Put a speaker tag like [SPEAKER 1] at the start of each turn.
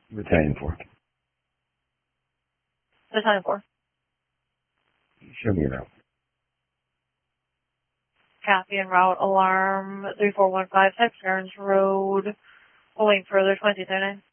[SPEAKER 1] Battalion 4.
[SPEAKER 2] Battalion 4.
[SPEAKER 1] Show me around.
[SPEAKER 2] Copy en route. Alarm 3415 Texarkans Road. Going further 2039.